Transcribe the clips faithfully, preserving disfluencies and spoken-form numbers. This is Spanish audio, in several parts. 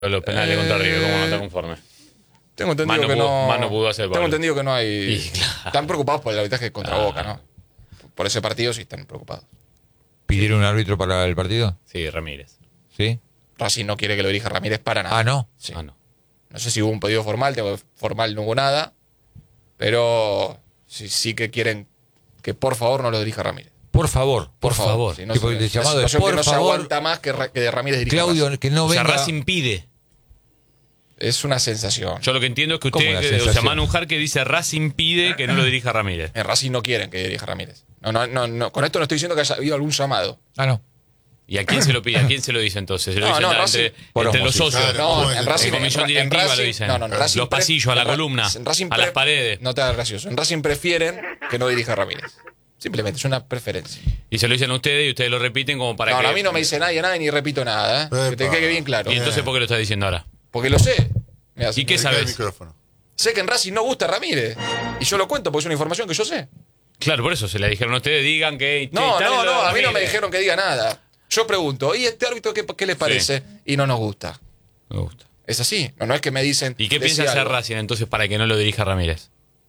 Los penales eh, contra River, ¿cómo no está conforme? Tengo entendido Mano que pudo- no. Mano pudo hacer, tengo Pablo. entendido que no hay. Y, claro. Están preocupados por el arbitraje contra Ah. Boca, ¿no? Por ese partido sí están preocupados. ¿Pidieron un árbitro para el partido? Sí, Ramírez. ¿Sí? Racing no quiere que lo dirija Ramírez para nada. Ah, ¿no? Sí. Ah, no. No sé si hubo un pedido formal, tengo- formal no hubo nada. Pero sí, sí que quieren que por favor no lo dirija Ramírez. Por favor, Por favor. Si no Tipo, se- el la llamado de, situación por que no se favor, aguanta más que, Ra- que Ramírez dirija. Claudio, Racing. que no O sea, venga. Racing pide. Es una sensación. Yo lo que entiendo es que ¿Cómo usted, una eh, o sea, sensación? Manu Jarque dice Racing pide que no lo dirija Ramírez. En Racing no quieren que dirija Ramírez. No, no, no, no. Con esto no estoy diciendo que haya habido algún llamado. Ah, no. ¿Y a quién se lo pide? ¿A quién se lo dice entonces? Se lo No, dicen no, entre, Racing- por entre los osmosis. socios. Claro. No, ¿cómo en es? Racing. En comisión en directiva Racing- lo dicen. No, no, en Racing Los pre- pasillos, a la en Ra- columna, en Racing a las pre- paredes. No te hagas gracioso. En Racing prefieren que no dirija Ramírez. Simplemente, es una preferencia. Y se lo dicen a ustedes y ustedes lo repiten como para No, que... no, a mí no me dice nadie nada y ni repito nada. ¿eh? Que te Epa. quede bien claro. ¿Y entonces por qué lo está diciendo ahora? Porque lo sé. Mirá, ¿Y qué Dedica sabes? el micrófono. Sé que en Racing no gusta Ramírez. Y yo lo cuento porque es una información que yo sé. Claro, por eso se le dijeron a ustedes, digan que... No, que tal no, es lo no, de a mí no me Ramírez. dijeron que diga nada. Yo pregunto, ¿y este árbitro qué, qué les parece? Y no nos gusta. Me gusta. Es así. No, no es que me dicen. ¿Y qué decí piensa hacer algo. Racing entonces para que no lo dirija Ramírez?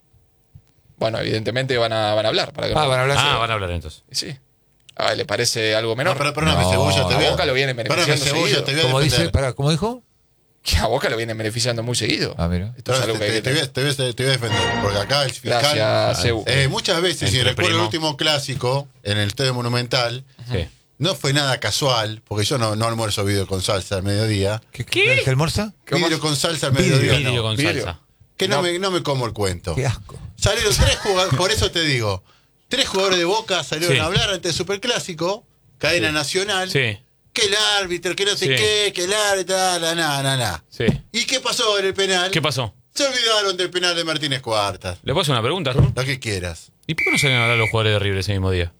Bueno, evidentemente van a, van a hablar. Para que Ah, no- van a hablar. Ah, van a hablar entonces. Sí. Ah, ¿le parece algo No, menor? pero perdóname, No, Cebolla, te a voy a... Boca lo vienen Perdóname, beneficiando Cebolla, seguido. te voy a Como dice, defender. para, ¿cómo dijo? Que a Boca lo vienen beneficiando muy seguido. Ah, mira. Esto es algo que hay te, que te, voy a- te voy a- te voy a defender, porque acá el fiscal... Gracias, Cebu. Eh, muchas veces, si Entre recuerdo el primo. último clásico en el Estadio Monumental, Sí. no fue nada casual, porque yo no, no almuerzo vidrio con salsa al mediodía. ¿Qué? ¿Qué? ¿El almuerza? Vidrio con salsa al Vidrio. mediodía. Vidrio no. con vidrio. salsa. Que no, No. Me, no me como el cuento. Qué asco. Salieron tres jugadores, por eso te digo, tres jugadores de Boca salieron Sí. a hablar ante el Superclásico, cadena nacional, Sí, que el árbitro, que no sé Sí. qué, que el árbitro, la, na, na, na. sí. ¿Y qué pasó en el penal? ¿Qué pasó? Se olvidaron del penal de Martínez Cuartas. ¿Le puedo hacer una pregunta, Raúl? Lo que quieras. ¿Y por qué no salen a hablar los jugadores de River ese mismo día?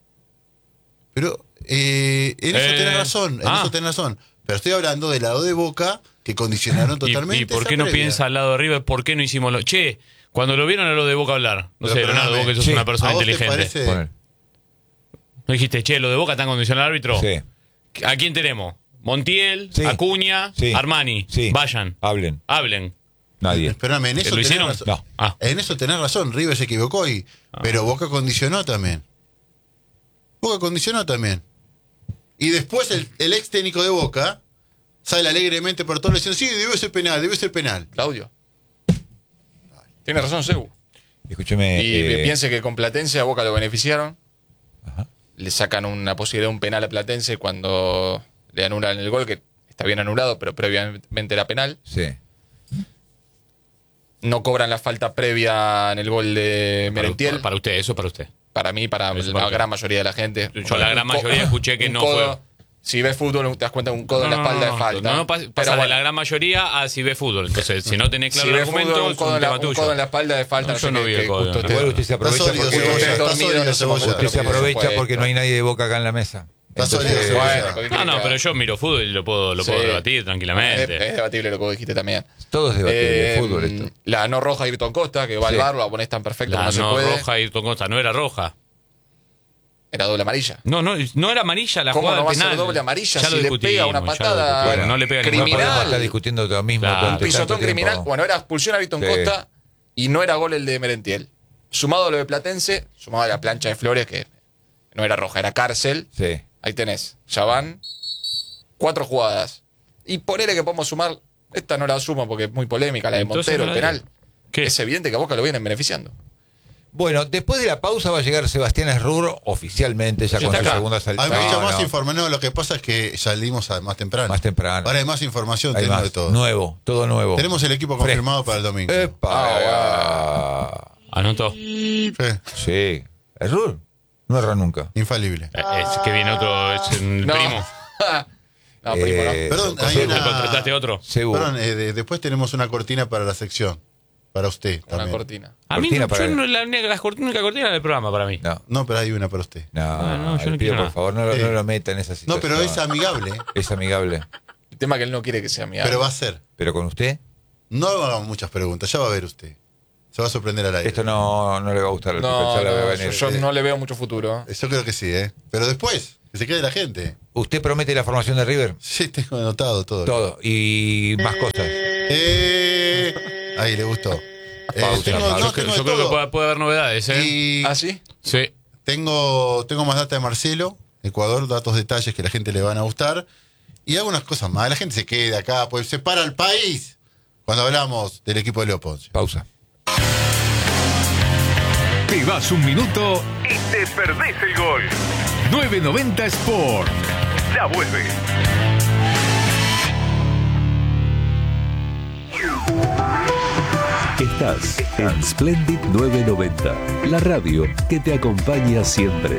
Pero eh, en eso Eh, tenés razón, en ah. eso tenés razón. Pero estoy hablando del lado de Boca, que condicionaron ¿Y, totalmente. y por esa qué no previa. piensa al lado de River? ¿Por qué no hicimos lo...? Che, cuando lo vieron a lo de Boca hablar. No Pero sé, Leonardo, perdóname, vos que sos sí, una persona ¿A vos te inteligente. parece? Poner. ¿No dijiste, che, lo de Boca está en condición al árbitro? Sí. ¿A quién tenemos? Montiel, Sí. Acuña, Sí. Armani. Sí. Vayan, Hablen. hablen. Nadie. Espérame, en eso ¿Lo tenés hicieron? razón. No. Ah. En eso tenés razón, River se equivocó, y, pero Boca condicionó también. Boca condicionó también. Y después el, el ex técnico de Boca sale alegremente por todos diciendo, sí, debe ser penal, debe ser penal. Claudio. Tiene razón, Cebu. Escúcheme. Y eh, piense que con Platense a Boca lo beneficiaron. Ajá. Le sacan una posibilidad de un penal a Platense cuando le anulan el gol, que está bien anulado, pero previamente era penal. Sí. No cobran la falta previa en el gol de Para, Merentiel. para, para usted, eso para usted. Para mí, para Eso la para usted. gran mayoría de la gente. Yo la gran Un co- mayoría escuché que un no codo, fue. Si ves fútbol, te das cuenta que un codo en la espalda no, es falta. No, no, pasa Pero pasa de bueno, la gran mayoría a si ve fútbol. Entonces, si no tenés claro si el ves argumento, fútbol, un es codo, un en la, tema un tuyo. codo en la espalda de falta. No, No, yo sé no qué- vi el qué codo. justo Igual esté- Igual usted se aprovecha Está sólido, porque, Cebolla, estés está dormido en sólido, ese momento. Cebolla. usted se Por aprovecha supuesto. porque no hay nadie de Boca acá en la mesa. Está sólido, Entonces, Cebolla. Bueno, No, no, pero yo miro fútbol y lo puedo, lo puedo Sí. debatir Es, tranquilamente. es debatible lo que vos dijiste también. todo es debatible. Eh, Fútbol esto. La no roja de Ayrton Costa, que va Sí. al bar, lo pones tan perfecto La como no se puede. roja y Costa no era roja. Era doble amarilla. No, no, no era amarilla la ¿Cómo jugada no va a del ser penal. doble amarilla Ya si lo le pega una discutimos, ya patada? lo discutimos. Bueno, no le pega No criminal. podemos ninguna. estar discutiendo lo mismo Claro. durante Pisotón tanto tiempo. criminal. Bueno, era expulsión a Ayrton Sí. Costa y no era gol el de Merentiel. Sumado a lo de Platense, sumado a la plancha de Flores, que no era roja, era cárcel. Sí. Ahí tenés. Ya van cuatro jugadas. Y ponele que podemos sumar. Esta no la sumo porque es muy polémica, la de Entonces Montero, no el la penal. digo. ¿Qué? Es evidente que a Boca lo vienen beneficiando. Bueno, después de la pausa va a llegar Sebastián Esrur oficialmente, ya Ya con está su acá. segunda salida. Hay mucha más información. No, lo que pasa es que salimos a- más temprano. Más temprano. Ahora hay más información, Hay tenemos más, de todo. nuevo, todo nuevo. Tenemos el equipo Fresco. confirmado para el domingo. ¡Epa! Anotó. Sí, Sí. ¿Esrur? No erra nunca. infalible. Eh, Es que viene otro, es un No. primo. no, primo, no. Eh, Perdón, hay Cebu. ¿Le una- contrataste otro? Cebu. Perdón, eh, de- después tenemos una cortina para la sección. Para usted Una también. cortina. A mí Cortina no, para yo él. no, la, única- la cort- única cortina del programa para mí. No, No, pero hay una para usted. no, No, no, yo le no pido quiero por nada. favor, no, lo- Sí. no lo meta en esa No, situación. pero es amigable, ¿eh? Es amigable. El tema es que él no quiere que sea mi Pero va a ser. Pero con usted, No hagamos muchas preguntas, ya va a ver usted. Se va a sorprender al aire. esto no, no le va a gustar al No, Pipa, ya la no, veo yo, venir. yo no le veo mucho futuro. Yo creo que sí, ¿eh? Pero después, Que se quede la gente. ¿Usted promete la formación de River? Sí, tengo anotado todo. Todo. Y más cosas. Eh, ahí le gustó. Eh, Pausa, tengo, pausa. no, Yo, creo- tengo yo de creo que todo. puede, puede haber novedades, ¿eh? Y ¿Ah, sí? Sí. tengo, tengo más data de Marcelo, Ecuador, datos, detalles que a la gente le van a gustar. Y algunas cosas más. La gente se queda acá, pues se para el país cuando hablamos del equipo de Leo Ponce. Pausa. Te vas un minuto y te perdés el gol. novecientos noventa Sport. Ya vuelve. Estás en Splendid novecientos noventa, la radio que te acompaña siempre.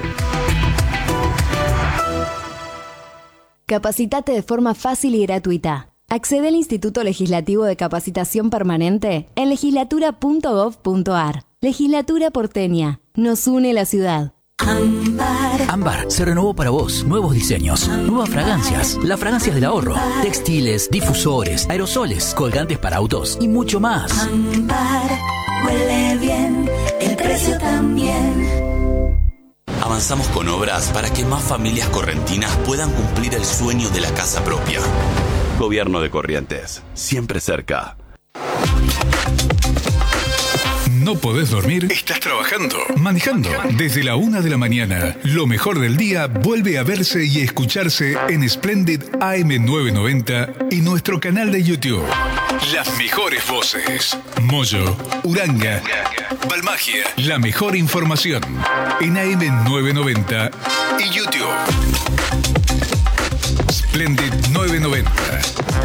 Capacitate de forma fácil y gratuita. Accede al Instituto Legislativo de Capacitación Permanente en legislatura punto gov punto ar. Legislatura porteña. Nos une la ciudad. Ámbar. Ámbar se renovó para vos. Nuevos diseños, nuevas fragancias, las fragancias del ahorro, textiles, difusores, aerosoles, colgantes para autos y mucho más. Ámbar, huele bien, el precio también. Avanzamos con obras para que más familias correntinas puedan cumplir el sueño de la casa propia. Gobierno de Corrientes, siempre cerca. ¿No podés dormir? ¿Estás trabajando? ¿Manejando? Desde la una de la mañana, lo mejor del día vuelve a verse y escucharse en Splendid A M novecientos noventa y nuestro canal de YouTube. Las mejores voces. Moyo, Uranga, Balmagia. La mejor información en A M novecientos noventa y YouTube. Splendid novecientos noventa.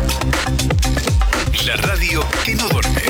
La radio que no duerme.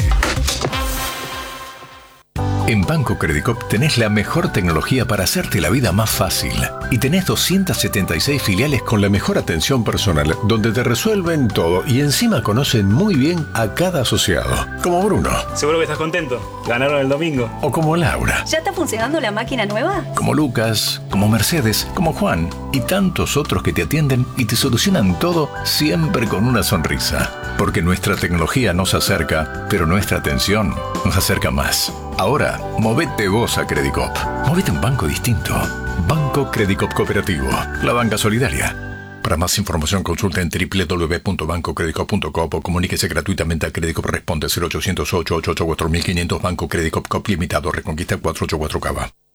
En Banco Credicop tenés la mejor tecnología para hacerte la vida más fácil. Y tenés doscientas setenta y seis filiales con la mejor atención personal, donde te resuelven todo y encima conocen muy bien a cada asociado. Como Bruno. Seguro que estás contento. Ganaron el domingo. O como Laura. ¿Ya está funcionando la máquina nueva? Como Lucas, como Mercedes, como Juan y tantos otros que te atienden y te solucionan todo siempre con una sonrisa. Porque nuestra tecnología nos acerca, pero nuestra atención nos acerca más. Ahora, movete vos a Credicop. Movete a un banco distinto. Banco Credicop Cooperativo. La banca solidaria. Para más información consulta en doble u doble u doble u punto banco credicop punto com o comuníquese gratuitamente a Credicop. Responde cero ochocientos ocho, ochocientos ocho, cuatro mil quinientos. Banco Credicop Cop Limitado. Reconquista cuatrocientos ochenta y cuatro Cava.